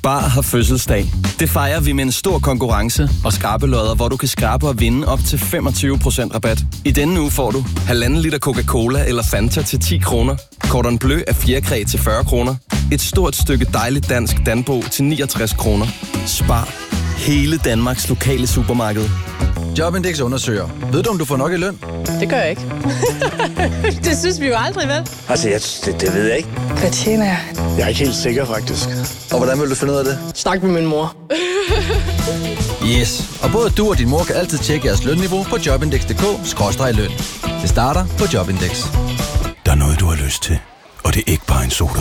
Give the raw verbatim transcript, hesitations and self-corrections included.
Spar har fødselsdag. Det fejrer vi med en stor konkurrence og skrabelodder, hvor du kan skrabe og vinde op til femogtyve procent rabat. I denne uge får du halvanden liter Coca-Cola eller Fanta til ti kroner, Cordon Bleu af fjerkræ til fyrre kroner, et stort stykke dejligt dansk Danbo til niogtres kroner. Spar. Hele Danmarks lokale supermarked. Jobindex undersøger. Ved du, om du får nok i løn? Det gør jeg ikke. Det synes vi jo aldrig, vel? Altså, jeg, det, det ved jeg ikke. Hvad tjener jeg? Jeg er ikke helt sikker, faktisk. Og hvordan vil du finde ud af det? Snak med min mor. Yes. Og både du og din mor kan altid tjekke jeres lønniveau på jobindex punktum d k skråstreg løn. Det starter på Jobindex. Der er noget, du har lyst til, og det er ikke bare en soda.